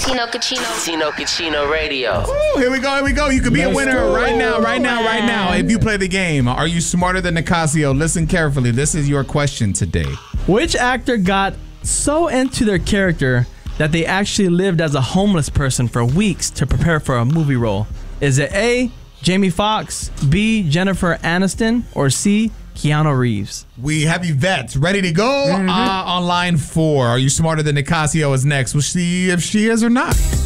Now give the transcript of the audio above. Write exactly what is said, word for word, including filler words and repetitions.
Tino Cucino. Tino Cucino Radio. Ooh, here we go, here we go. You could be a winner right now, right now, right now. If you play the game, are you smarter than Nicasio? Listen carefully. This is your question today. Which actor got so into their character that they actually lived as a homeless person for weeks to prepare for a movie role? Is it A, Jamie Foxx, B, Jennifer Aniston, or C, Keanu Reeves? We have Yvette ready to go mm-hmm. uh, on line four. Are you smarter than Nicasio is next. We'll see if she is or not.